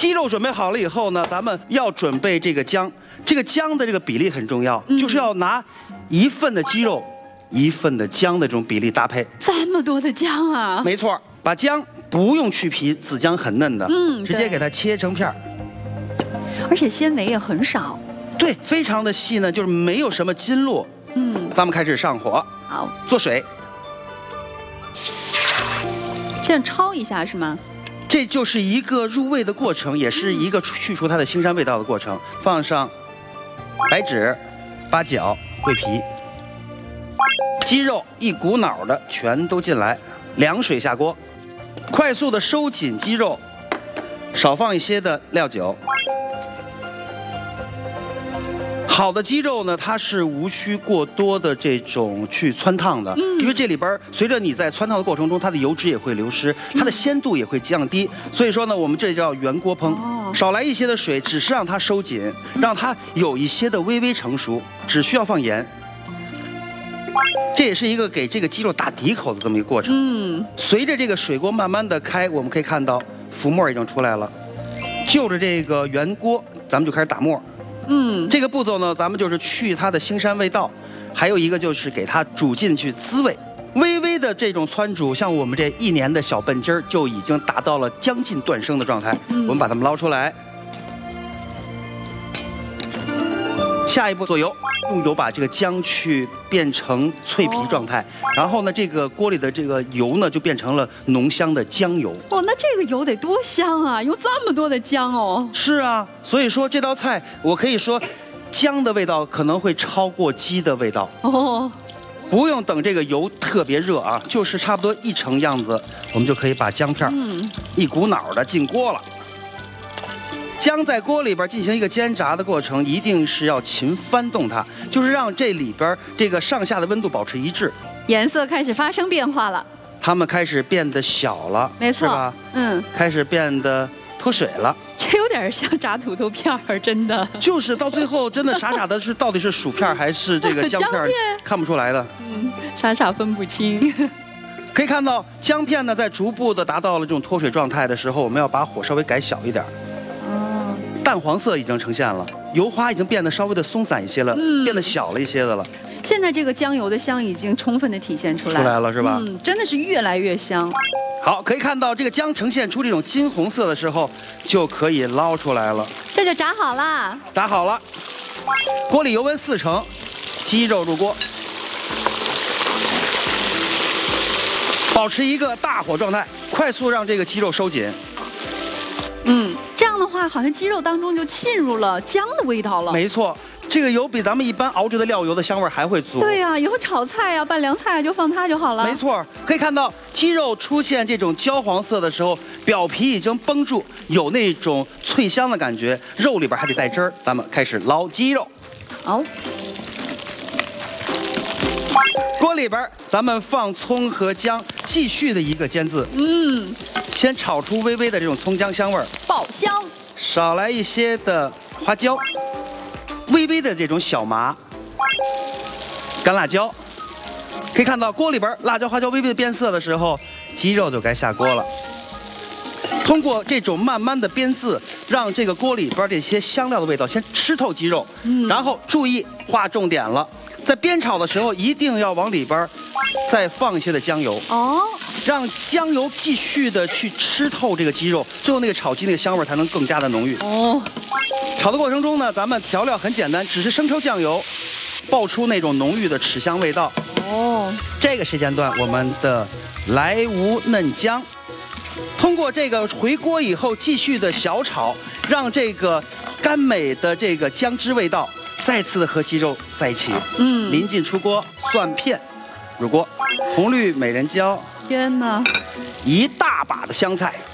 鸡肉准备好了以后呢，咱们要准备这个姜。这个姜的这个比例很重要，就是要拿1份的鸡肉，1份的姜的这种比例搭配。 这么多的姜啊！ 没错，把姜不用去皮，紫姜很嫩的，直接给它切成片儿， 而且纤维也很少。 对，非常的细呢，就是没有什么筋络。咱们开始上火， 好， 做水。 现在焯一下是吗？ 这就是一个入味的过程，也是一个去除它的腥膻味道的过程。放上白芷、八角、桂皮，鸡肉一股脑的全都进来，凉水下锅，快速的收紧鸡肉，少放一些的料酒。好的鸡肉呢，它是无需过多的这种去汆烫的，因为这里边随着你在汆烫的过程中，它的油脂也会流失，它的鲜度也会降低。所以说呢，我们这叫原锅烹，少来一些的水，只是让它收紧，让它有一些的微微成熟，只需要放盐。这也是一个给这个鸡肉打底口的这么一个过程。随着这个水锅慢慢的开，我们可以看到浮沫已经出来了。就着这个原锅，咱们就开始打沫。这个步骤呢，咱们就是去它的腥膻味道，还有一个就是给它煮进去滋味。微微的这种汆煮，像我们这1年的小笨鸡儿就已经达到了将近断生的状态。我们把它们捞出来。下一步做油，用油把这个姜去变成脆皮状态，然后呢，这个锅里的这个油呢就变成了浓香的姜油。 那这个油得多香啊！用这么多的姜哦。是啊，所以说这道菜我可以说，姜的味道可能会超过鸡的味道。不用等这个油特别热啊，就是差不多1成样子，我们就可以把姜片一股脑的进锅了。姜在锅里边进行一个煎炸的过程，一定是要勤翻动它，就是让这里边这个上下的温度保持一致。 颜色开始发生变化了， 它们开始变得小了， 没错， 是吧？开始变得脱水了。 这有点像炸土豆片儿，真的。 就是到最后，真的傻傻的是到底是薯片还是这个姜片，看不出来的。 傻傻分不清。 可以看到姜片呢，在逐步的达到了这种脱水状态的时候，我们要把火稍微改小一点。淡黄色已经呈现了，油花已经变得稍微的松散一些了，变得小了一些的了。 现在这个姜油的香已经充分的体现出来了，是吧？ 真的是越来越香。 好，可以看到这个姜呈现出这种金红色的时候，就可以捞出来了。 这就炸好了， 炸好了。锅里油温4成，鸡肉入锅，保持一个大火状态，快速让这个鸡肉收紧。 这样的话，好像鸡肉当中就浸入了姜的味道了。 没错，这个油比咱们一般熬制的料油的香味还会足。 对呀，以后炒菜呀、拌凉菜就放它就好了。 没错，可以看到鸡肉出现这种焦黄色的时候，表皮已经绷住，有那种脆香的感觉，肉里边还得带汁儿。咱们开始捞鸡肉。 好。 锅里边咱们放葱和姜，继续的一个煎渍。先炒出微微的这种葱姜香味儿， 爆香。 少来一些的花椒，微微的这种小麻，干辣椒。可以看到锅里边辣椒、花椒微微的变色的时候，鸡肉就该下锅了。通过这种慢慢的煸渍，让这个锅里边这些香料的味道先吃透鸡肉，然后注意划重点了。在煸炒的时候，一定要往里边再放一些的姜油让姜油继续的去吃透这个鸡肉，最后那个炒鸡那个香味才能更加的浓郁。炒的过程中呢，咱们调料很简单，只是生抽、酱油，爆出那种浓郁的豉香味道。这个时间段，我们的莱芜嫩姜，通过这个回锅以后继续的小炒，让这个甘美的这个姜汁味道再次的和鸡肉在一起。临近出锅，蒜片入锅，红绿美人椒， 天哪， 一大把的香菜，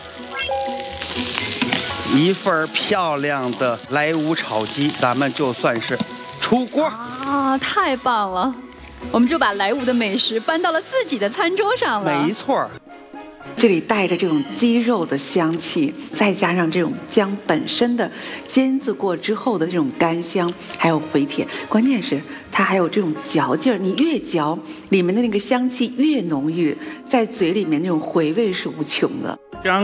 一份漂亮的莱芜炒鸡，咱们就算是出锅啊！太棒了，我们就把莱芜的美食搬到了自己的餐桌上了。 没错。 这里带着这种鸡肉的香气，再加上这种姜本身的煎渍过之后的这种干香，还有回甜，关键是它还有这种嚼劲儿。你越嚼，里面的那个香气越浓郁，在嘴里面那种回味是无穷的。